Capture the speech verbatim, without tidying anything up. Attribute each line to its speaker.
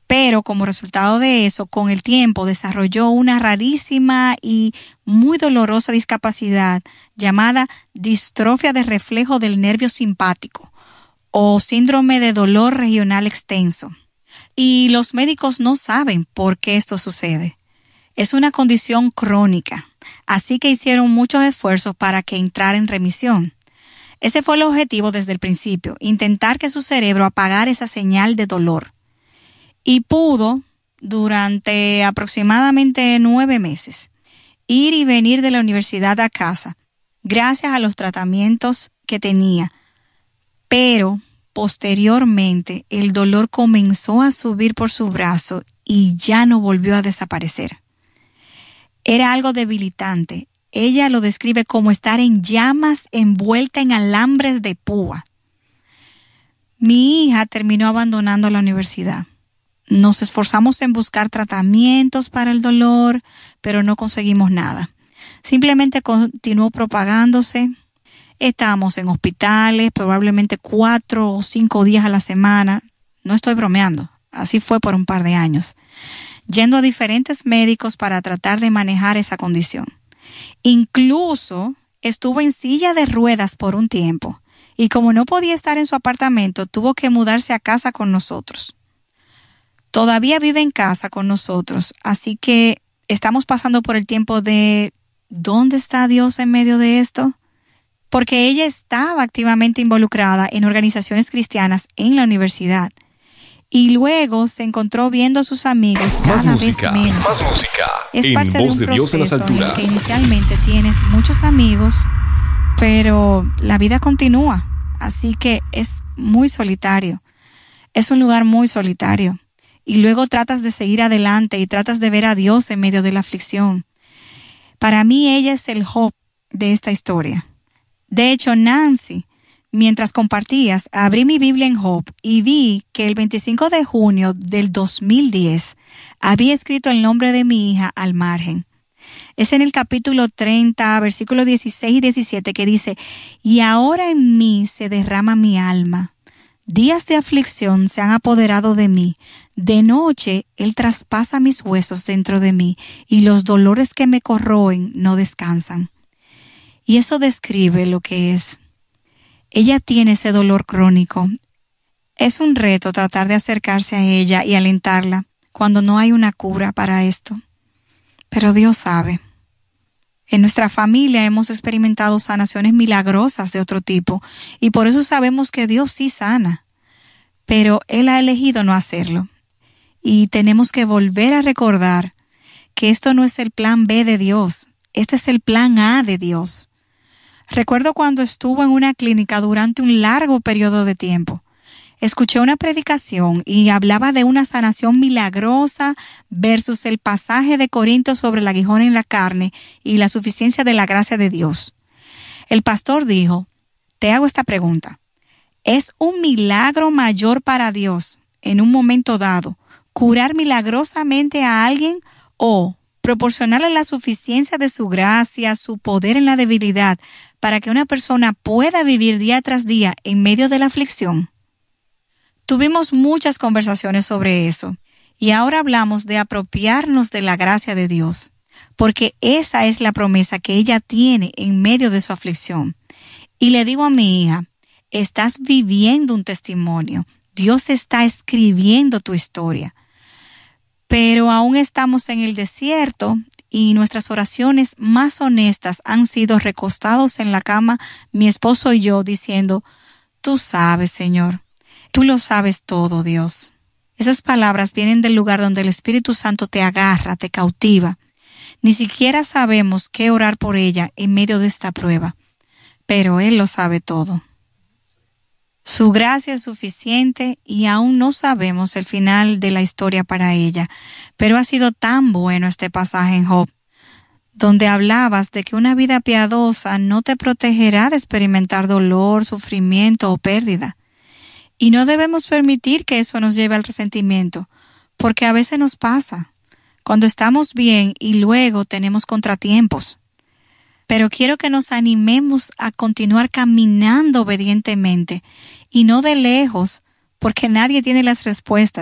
Speaker 1: Pero como resultado de eso, con el tiempo desarrolló una rarísima y muy dolorosa discapacidad llamada distrofia de reflejo del nervio simpático o síndrome de dolor regional extenso. Y los médicos no saben por qué esto sucede. Es una condición crónica, así que hicieron muchos esfuerzos para que entrara en remisión. Ese fue el objetivo desde el principio, intentar que su cerebro apagara esa señal de dolor. Y pudo, durante aproximadamente nueve meses, ir y venir de la universidad a casa, gracias a los tratamientos que tenía. Pero, posteriormente, el dolor comenzó a subir por su brazo y ya no volvió a desaparecer. Era algo debilitante. Ella lo describe como estar en llamas envuelta en alambres de púa. Mi hija terminó abandonando la universidad. Nos esforzamos en buscar tratamientos para el dolor, pero no conseguimos nada. Simplemente continuó propagándose. Estábamos en hospitales, probablemente cuatro o cinco días a la semana. No estoy bromeando. Así fue por un par de años. Yendo a diferentes médicos para tratar de manejar esa condición. Incluso estuvo en silla de ruedas por un tiempo. Y como no podía estar en su apartamento, tuvo que mudarse a casa con nosotros. Todavía vive en casa con nosotros, así que estamos pasando por el tiempo de ¿dónde está Dios en medio de esto? Porque ella estaba activamente involucrada en organizaciones cristianas en la universidad y luego se encontró viendo a sus amigos cada
Speaker 2: Más
Speaker 1: vez
Speaker 2: música,
Speaker 1: menos.
Speaker 2: más música.
Speaker 1: Es
Speaker 2: En
Speaker 1: parte
Speaker 2: Voz
Speaker 1: de un
Speaker 2: de Dios en las
Speaker 1: proceso en el
Speaker 2: alturas.
Speaker 1: que inicialmente tienes muchos amigos, pero la vida continúa, así que es muy solitario. Es un lugar muy solitario. Y luego tratas de seguir adelante y tratas de ver a Dios en medio de la aflicción. Para mí ella es el Job de esta historia. De hecho, Nancy, mientras compartías, abrí mi Biblia en Job y vi que el veinticinco de junio del dos mil diez había escrito el nombre de mi hija al margen. Es en el capítulo treinta, versículos dieciséis y diecisiete que dice: «Y ahora en mí se derrama mi alma. Días de aflicción se han apoderado de mí. De noche él traspasa mis huesos dentro de mí, y los dolores que me corroen no descansan». Y eso describe lo que es. Ella tiene ese dolor crónico. Es un reto tratar de acercarse a ella y alentarla cuando no hay una cura para esto. Pero Dios sabe. En nuestra familia hemos experimentado sanaciones milagrosas de otro tipo y por eso sabemos que Dios sí sana. Pero Él ha elegido no hacerlo. Y tenemos que volver a recordar que esto no es el plan B de Dios. Este es el plan A de Dios. Recuerdo cuando estuve en una clínica durante un largo periodo de tiempo. Escuché una predicación y hablaba de una sanación milagrosa versus el pasaje de Corintios sobre el aguijón en la carne y la suficiencia de la gracia de Dios. El pastor dijo: te hago esta pregunta. ¿Es un milagro mayor para Dios, en un momento dado, curar milagrosamente a alguien o proporcionarle la suficiencia de su gracia, su poder en la debilidad, para que una persona pueda vivir día tras día en medio de la aflicción? Tuvimos muchas conversaciones sobre eso y ahora hablamos de apropiarnos de la gracia de Dios, porque esa es la promesa que ella tiene en medio de su aflicción. Y le digo a mi hija: estás viviendo un testimonio, Dios está escribiendo tu historia, pero aún estamos en el desierto y nuestras oraciones más honestas han sido recostados en la cama, mi esposo y yo, diciendo: tú sabes, Señor. Tú lo sabes todo, Dios. Esas palabras vienen del lugar donde el Espíritu Santo te agarra, te cautiva. Ni siquiera sabemos qué orar por ella en medio de esta prueba, pero Él lo sabe todo. Su gracia es suficiente y aún no sabemos el final de la historia para ella, pero ha sido tan bueno este pasaje en Job, donde hablabas de que una vida piadosa no te protegerá de experimentar dolor, sufrimiento o pérdida. Y no debemos permitir que eso nos lleve al resentimiento, porque a veces nos pasa, cuando estamos bien y luego tenemos contratiempos. Pero quiero que nos animemos a continuar caminando obedientemente y no de lejos, porque nadie tiene las respuestas.